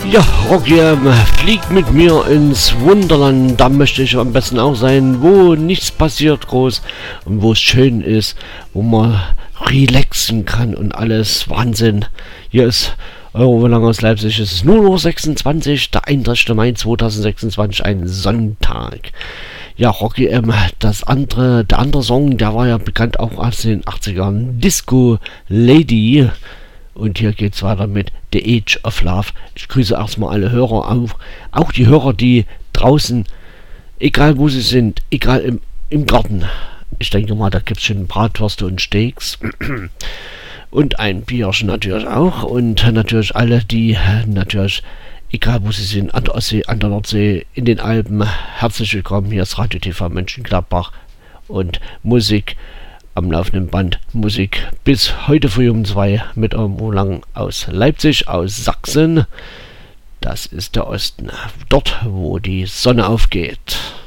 Ja, Rocky fliegt mit mir ins Wunderland. Da möchte ich am besten auch sein, wo nichts passiert groß und wo es schön ist, wo man relaxen kann und alles. Wahnsinn. Hier ist Eurobelang aus Leipzig. Es ist nur noch 26, der 31. Mai 2026, ein Sonntag. Ja, Rocky der andere Song, der war ja bekannt auch aus den 80ern. Disco Lady. Und hier geht's weiter mit The Age of Love. Ich grüße erstmal alle Hörer auf. Auch die Hörer, die draußen, egal wo sie sind, egal im Garten. Ich denke mal, da gibt's schon Bratwürste und Steaks. Und ein Bierchen natürlich auch. Und natürlich alle, die natürlich, egal wo sie sind, an der Ostsee, an der Nordsee, in den Alpen. Herzlich willkommen. Hier ist Radio TV Mönchengladbach und Musik am laufenden Band. Musik bis heute früh um 2 mit irgendwo lang aus Leipzig, aus Sachsen. Das ist der Osten. Dort, wo die Sonne aufgeht.